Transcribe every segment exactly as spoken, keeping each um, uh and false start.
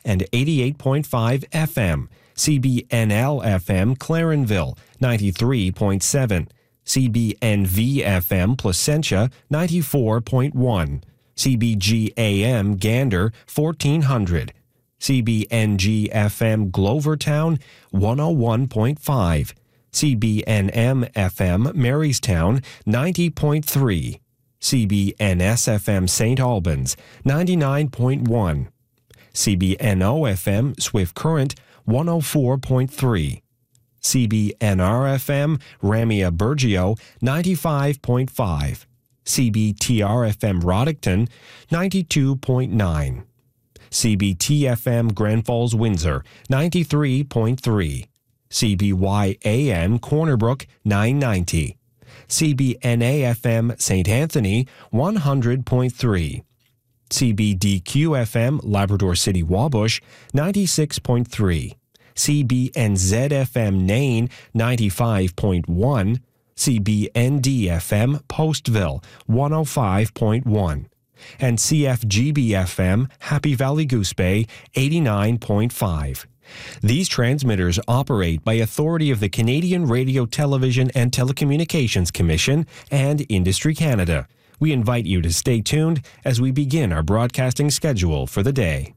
and eighty-eight point five F M. C B N L F M Clarenville, ninety-three point seven. C B N V F M Placentia, ninety-four point one. C B G A M Gander, fourteen hundred. C B N G F M Glovertown, one oh one point five. C B N M F M Marystown, ninety point three. C B N S F M Saint Albans, ninety-nine point one. C B N O F M Swift Current, one oh four point three. C B N R F M Ramia Bergio, ninety-five point five. C B T R F M Roddickton, ninety-two point nine. C B T F M Grand Falls Windsor, ninety-three point three. C B Y A M Corner Brook, nine ninety. C B N A F M Saint Anthony, one hundred point three. C B D Q F M Labrador City Wabush, ninety-six point three. C B N Z F M Nain, ninety-five point one. C B N D F M Postville, one oh five point one. And C F G B F M Happy Valley Goose Bay, eighty-nine point five. These transmitters operate by authority of the Canadian Radio, Television and Telecommunications Commission and Industry Canada. We invite you to stay tuned as we begin our broadcasting schedule for the day.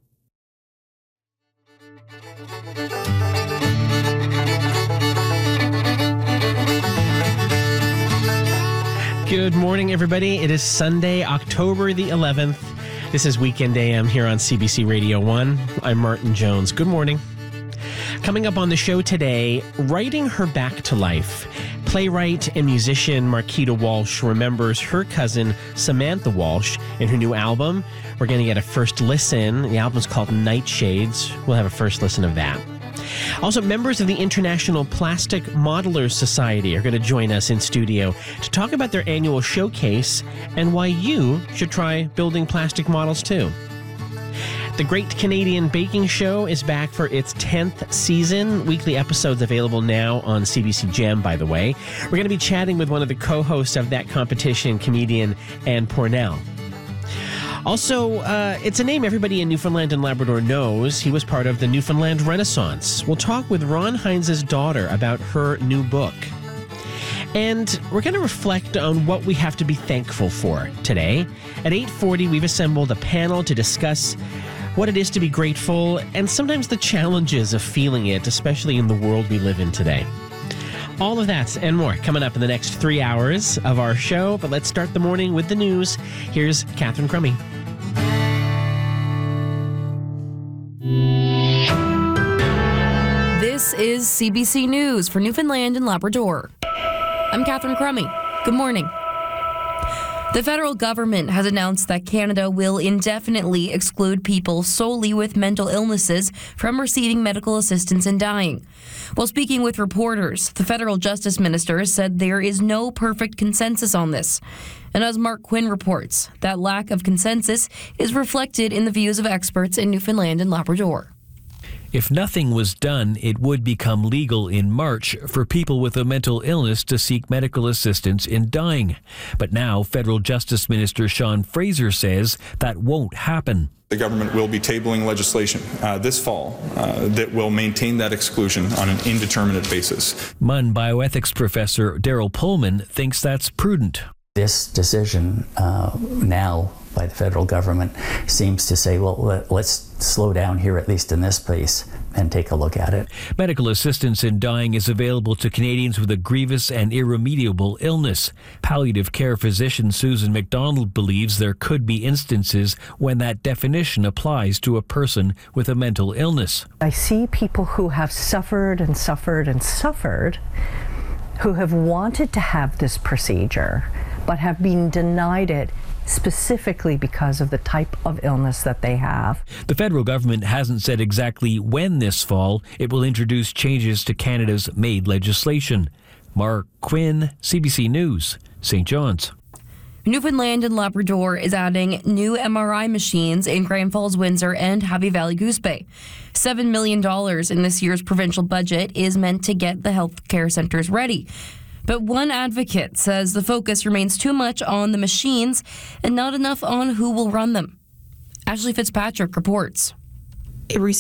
Good morning, everybody. It is Sunday, October the eleventh. This is Weekend A M here on C B C Radio one. I'm Martin Jones. Good morning. Coming up on the show today, writing her back to life. Playwright and musician Marquita Walsh remembers her cousin Samantha Walsh in her new album. We're going to get a first listen. The album's called Nightshades. We'll have a first listen of that. Also, members of the International Plastic Modelers Society are going to join us in studio to talk about their annual showcase and why you should try building plastic models too. The Great Canadian Baking Show is back for its tenth season. Weekly episodes available now on C B C Gem, by the way. We're going to be chatting with one of the co-hosts of that competition, comedian Ann Pornell. Also, uh, it's a name everybody in Newfoundland and Labrador knows. He was part of the Newfoundland Renaissance. We'll talk with Ron Hines' daughter about her new book. And we're going to reflect on what we have to be thankful for today. At eight forty, we've assembled a panel to discuss what it is to be grateful and sometimes the challenges of feeling it, especially in the world we live in today. All of that and more coming up in the next three hours of our show. But let's start the morning with the news. Here's Catherine Crummy. This is C B C News for Newfoundland and Labrador. I'm Catherine Crummy. Good morning. The federal government has announced that Canada will indefinitely exclude people solely with mental illnesses from receiving medical assistance in dying. While speaking with reporters, the federal justice minister said there is no perfect consensus on this. And as Mark Quinn reports, that lack of consensus is reflected in the views of experts in Newfoundland and Labrador. If nothing was done, it would become legal in March for people with a mental illness to seek medical assistance in dying. But now, Federal Justice Minister Sean Fraser says that won't happen. The government will be tabling legislation uh, this fall uh, that will maintain that exclusion on an indeterminate basis. M U N bioethics professor Daryl Pullman thinks that's prudent. This decision uh, now by the federal government seems to say, well, let, let's slow down here, at least in this place, and take a look at it. Medical assistance in dying is available to Canadians with a grievous and irremediable illness. Palliative care physician Susan McDonald believes there could be instances when that definition applies to a person with a mental illness. I see people who have suffered and suffered and suffered, who have wanted to have this procedure, but have been denied it specifically because of the type of illness that they have. The federal government hasn't said exactly when this fall it will introduce changes to Canada's MAID legislation. Mark Quinn, C B C News, Saint John's. Newfoundland and Labrador is adding new M R I machines in Grand Falls, Windsor, and Happy Valley Goose Bay. seven million dollars in this year's provincial budget is meant to get the healthcare centres ready. But one advocate says the focus remains too much on the machines and not enough on who will run them. Ashley Fitzpatrick reports.